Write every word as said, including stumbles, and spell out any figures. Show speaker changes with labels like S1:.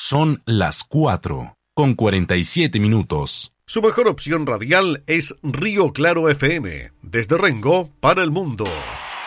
S1: Son las cuatro, con cuarenta y siete minutos.
S2: Su mejor opción radial es Río Claro F M, desde Rengo para el mundo.